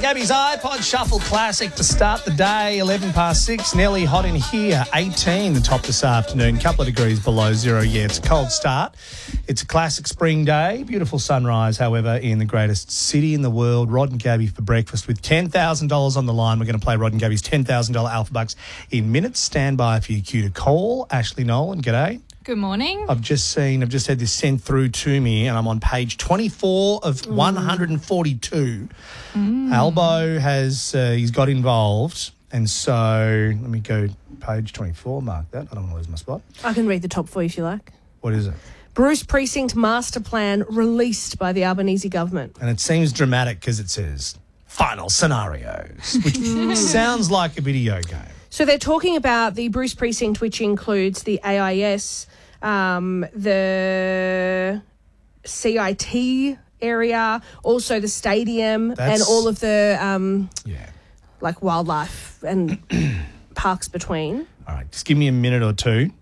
Gabby's iPod Shuffle Classic to start the day, 11 past 6. Nearly hot in here, 18 the top this afternoon. Couple of degrees below zero. Yeah, it's a cold start. It's a classic spring day. Beautiful sunrise, however, in the greatest city in the world. Rod and Gabby for breakfast with $10,000 on the line. We're going to play Rod and Gabby's $10,000 Alpha Bucks in minutes. Stand by for your cue to call. Ashley Nolan, g'day. Good morning. I've just had this sent through to me, and I'm on page 24 of 142. Albo he's got involved, and so let me go page 24, mark that. I don't want to lose my spot. I can read the top for you if you like. What is it? Bruce Precinct Master Plan released by the Albanese government. And it seems dramatic because it says final scenarios, which sounds like a video game. So they're talking about the Bruce Precinct, which includes the AIS, the CIT area, also the stadium, and all of the like wildlife and parks between. All right, just give me a minute or two.